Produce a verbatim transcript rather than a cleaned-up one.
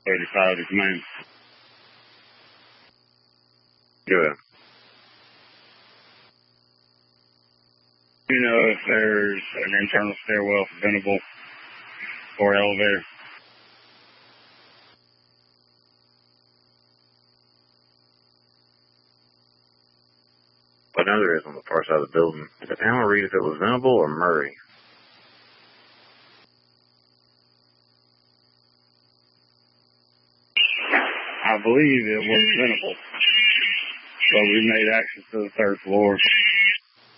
thirty-five to command. Good. Do you know if there's an internal stairwell preventable or elevator? I know there is on the far side of the building. Did Allen read if it was Venable or Murray? I believe it was Venable. So we made access to the third floor.